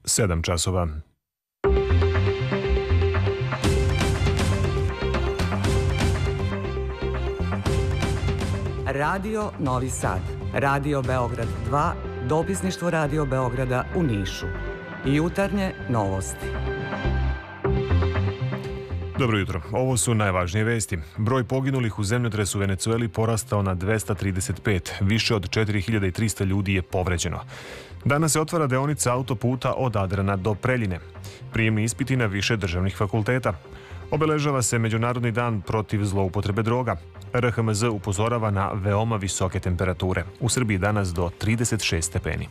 7 časova. Radio Novi Sad, Radio Beograd 2, dopisništvo Radio Beograda u Nišu. Jutarnje novosti. Dobro jutro. Ovo su najvažnije vesti. Broj poginulih u zemljotresu u Venecueli porastao na 235. Više od 4300 ljudi je povređeno. Danas se otvara deonica autoputa od Adrana do Preljine. Prijemni ispiti na više državnih fakulteta. Obeležava se Međunarodni dan protiv zloupotrebe droga. RHMZ upozorava na veoma visoke temperature. U Srbiji danas do 36 stepeni.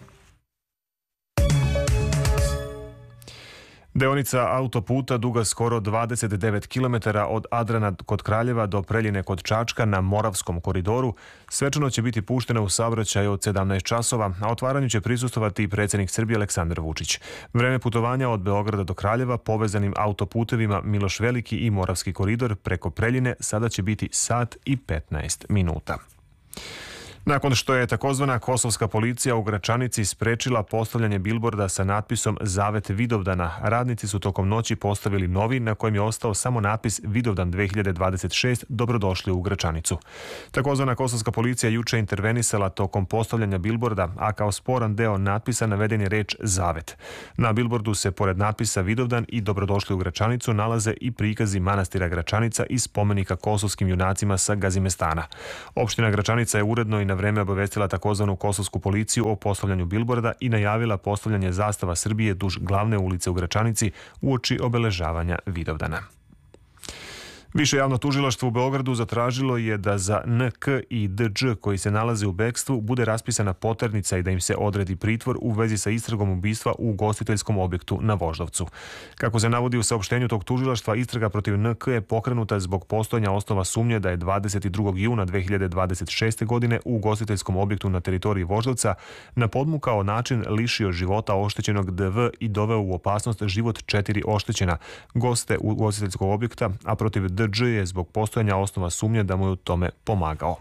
Deonica autoputa duga skoro 29 km od Adrana kod Kraljeva do Preljine kod Čačka na Moravskom koridoru svečano će biti puštena u saobraćaj od 17 časova, a otvaranju će prisustvovati i predsjednik Srbije Aleksandar Vučić. Vreme putovanja od Beograda do Kraljeva povezanim autoputevima Miloš Veliki i Moravski koridor preko Preljine sada će biti sat i 15 minuta. Nakon što je takozvana kosovska policija u Gračanici sprečila postavljanje bilborda sa natpisom Zavet Vidovdana, radnici su tokom noći postavili novi na kojem je ostao samo natpis Vidovdan 2026, dobrodošli u Gračanicu. Takozvana kosovska policija juče intervenisala tokom postavljanja bilborda, a kao sporan deo natpisa naveden je reč Zavet. Na bilbordu se pored natpisa Vidovdan i dobrodošli u Gračanicu nalaze i prikazi manastira Gračanica i spomenika kosovskim junacima sa Gazimestana. Opština Gračanica je uredno i na vreme obavestila takozvanu kosovsku policiju o postavljanju bilborda i najavila postavljanje zastava Srbije duž glavne ulice u Gračanici uoči obeležavanja Vidovdana. Više javno tužilaštvo u Beogradu zatražilo je da za NK i DŽ koji se nalaze u bekstvu bude raspisana poternica i da im se odredi pritvor u vezi sa istragom ubistva u ugostiteljskom objektu na Voždovcu. Kako se navodi u saopštenju tog tužilaštva, istraga protiv NK je pokrenuta zbog postojanja osnova sumnje da je 22. juna 2026. godine u ugostiteljskom objektu na teritoriji Voždovca na podmukao način lišio života oštećenog DV i doveo u opasnost život 4 oštećena goste ugostiteljskog objekta, a protiv DŽ je zbog postojanja osnova sumnje da mu je u tome pomagao.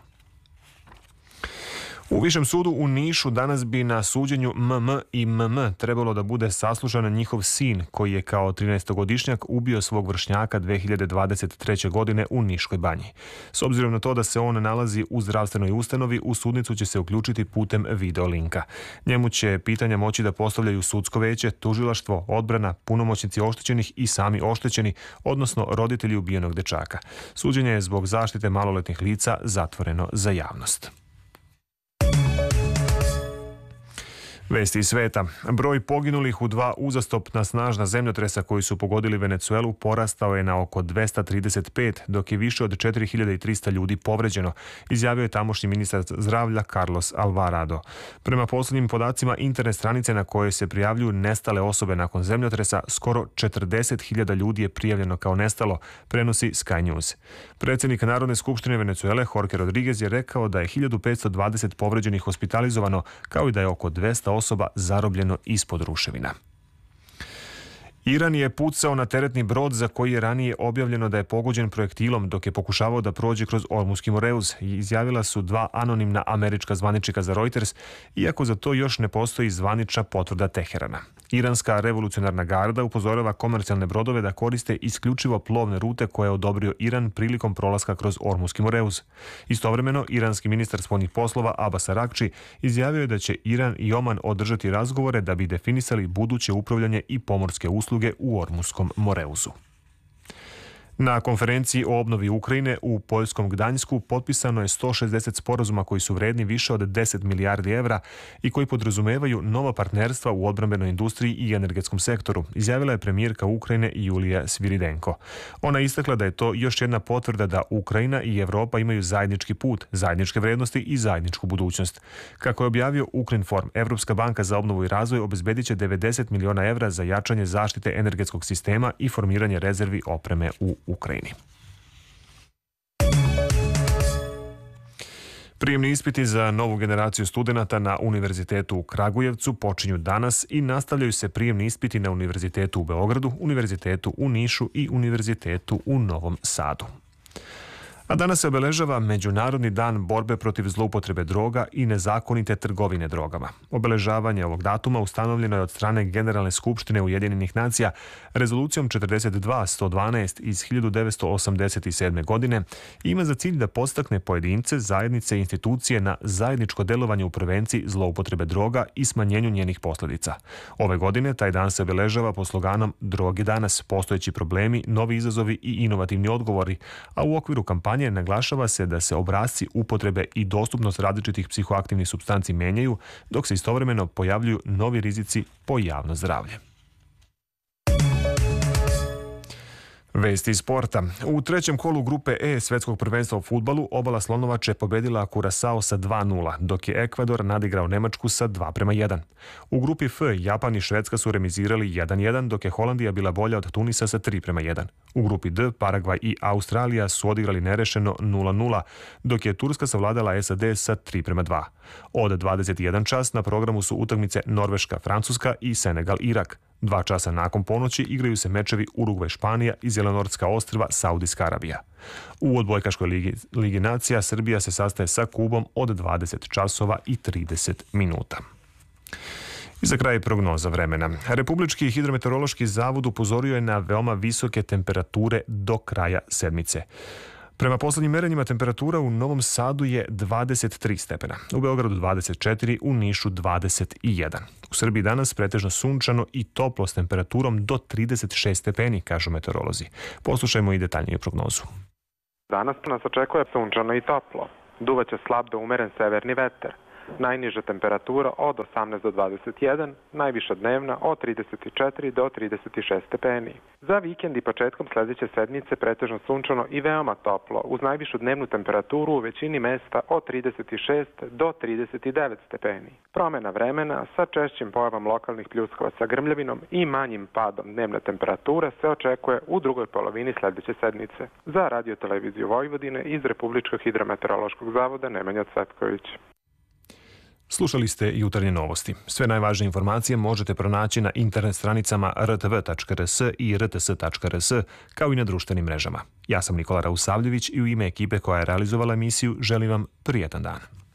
U Višem sudu u Nišu danas bi na suđenju MM i MM trebalo da bude saslušan njihov sin koji je kao 13-godišnjak ubio svog vršnjaka 2023. godine u Niškoj banji. S obzirom na to da se on nalazi u zdravstvenoj ustanovi, u sudnicu će se uključiti putem video linka. Njemu će pitanja moći da postavljaju sudsko veće, tužilaštvo, odbrana, punomoćnici oštećenih i sami oštećeni, odnosno roditelji ubijenog dečaka. Suđenje je zbog zaštite maloletnih lica zatvoreno za javnost. Vesti iz sveta. Broj poginulih u 2 uzastopna snažna zemljotresa koji su pogodili Venecuelu porastao je na oko 235, dok je više od 4300 ljudi povređeno, izjavio je tamošnji ministar zdravlja Carlos Alvarado. Prema posljednjim podacima internet stranice na koje se prijavljuju nestale osobe nakon zemljotresa, skoro 40.000 ljudi je prijavljeno kao nestalo, prenosi Sky News. Predsjednik Narodne skupštine Venecuele Jorge Rodriguez je rekao da je 1520 povređenih hospitalizovano, kao i da je oko 200 osoba zarobljeno ispod ruševina. Iran je pucao na teretni brod za koji je ranije objavljeno da je pogođen projektilom dok je pokušavao da prođe kroz Ormuski Moreuz, izjavila su 2 anonimna američka zvaničnika za Reuters, iako za to još ne postoji zvanična potvrda Teherana. Iranska revolucionarna garda upozorava komercijalne brodove da koriste isključivo plovne rute koje je odobrio Iran prilikom prolaska kroz Ormuski Moreuz. Istovremeno, iranski ministar spoljnih poslova Abbas Arakči izjavio je da će Iran i Oman održati razgovore da bi definisali buduće upravljanje i pomorske usluge u Ormuskom Moreuzu. Na konferenciji o obnovi Ukrajine u poljskom Gdanjsku potpisano je 160 sporazuma koji su vredni više od 10 milijardi evra i koji podrazumevaju nova partnerstva u odbrambenoj industriji i energetskom sektoru, izjavila je premijerka Ukrajine Julija Sviridenko. Ona je istakla da je to još jedna potvrda da Ukrajina i Evropa imaju zajednički put, zajedničke vrednosti i zajedničku budućnost. Kako je objavio Ukrinform, Evropska banka za obnovu i razvoj obezbedit će 90 miliona evra za jačanje zaštite energetskog sistema i formiranje rezervi opreme u Ukrajini. Prijemni ispiti za novu generaciju studenata na Univerzitetu u Kragujevcu počinju danas i nastavljaju se prijemni ispiti na Univerzitetu u Beogradu, Univerzitetu u Nišu i Univerzitetu u Novom Sadu. A danas se obeležava Međunarodni dan borbe protiv zloupotrebe droga i nezakonite trgovine drogama. Obeležavanje ovog datuma ustanovljeno je od strane Generalne skupštine Ujedinjenih nacija rezolucijom 42-112 iz 1987. godine i ima za cilj da podstakne pojedince, zajednice i institucije na zajedničko delovanje u prevenciji zloupotrebe droga i smanjenju njenih posljedica. Ove godine taj dan se obeležava pod sloganom Droge danas, postojeći problemi, novi izazovi i inovativni odgovori, a u okviru kampanje naglašava se da se obrasci upotrebe i dostupnost različitih psihoaktivnih supstanci menjaju, dok se istovremeno pojavljuju novi rizici po javno zdravlje. Vesti iz sporta. U trećem kolu grupe E Svetskog prvenstva u fudbalu Obala Slonovače pobedila Kurasao sa 2:0, dok je Ekvador nadigrao Nemačku sa 2:1. U grupi F Japan i Švedska su remizirali 1:1, dok je Holandija bila bolja od Tunisa sa 3:1. U grupi D Paragvaj i Australija su odigrali nerešeno 0:0, dok je Turska savladala SAD sa 3:2. Od 21 čas na programu su utakmice Norveška-Francuska i Senegal-Irak. 2 časa nakon ponoći igraju se mečevi Urugvaj-Španija i Zelenortska ostrva Saudijska Arabija. U odbojkaškoj ligi nacija Srbija se sastaje sa Kubom od 20 časova i 30 minuta. I za kraj prognoza vremena. Republički hidrometeorološki zavod upozorio je na veoma visoke temperature do kraja sedmice. Prema poslednjim merenjima temperatura u Novom Sadu je 23 stepena, u Beogradu 24, u Nišu 21. U Srbiji danas pretežno sunčano i toplo s temperaturom do 36 stepeni, kažu meteorolozi. Poslušajmo i detaljniju prognozu. Danas nas očekuje sunčano i toplo. Duvaće slab do umeren severni vetar. Najniža temperatura od 18 do 21, najviša dnevna od 34 do 36 stepeni. Za vikend i početkom sledeće sedmice pretežno sunčano i veoma toplo, uz najvišu dnevnu temperaturu u većini mesta od 36 do 39 stepeni. Promena vremena sa češćim pojavom lokalnih pljuskova sa grmljavinom i manjim padom dnevne temperature se očekuje u drugoj polovini sledeće sedmice. Za Radio televiziju Vojvodine iz Republičkog hidrometeorološkog zavoda Nemanja Cvetković. Slušali ste Jutarnje novosti. Sve najvažnije informacije možete pronaći na internet stranicama rtv.rs i rts.rs, kao i na društvenim mrežama. Ja sam Nikola Rausavljević i u ime ekipe koja je realizovala emisiju želim vam prijetan dan.